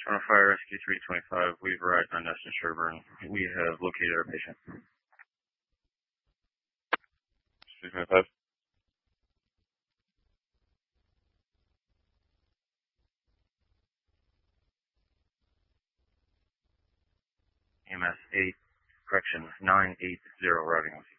On Fire Rescue 325, we've arrived on Nest and Sherburne. We have located our patient. 325. EMS 8, correction, 980 routing with you.